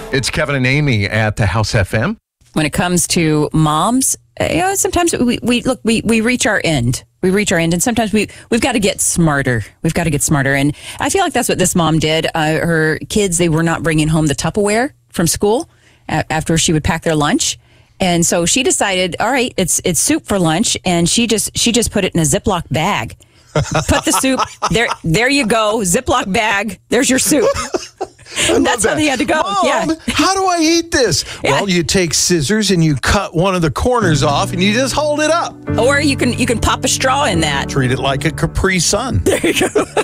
It's Kevin and Amy at the House FM. When it comes to moms, sometimes we reach our end. We reach our end, and sometimes we've got to get smarter. We've got to get smarter, and I feel like that's what this mom did. Her kids, they were not bringing home the Tupperware from school after she would pack their lunch, and so she decided, all right, it's soup for lunch, and she just put it in a Ziploc bag. Put the soup there. There you go, Ziploc bag. There's your soup. That's how they had to go. Mom, yeah. How do I eat this? Yeah. Well, you take scissors and you cut one of the corners off and you just hold it up. Or you can pop a straw in that. Treat it like a Capri Sun. There you go.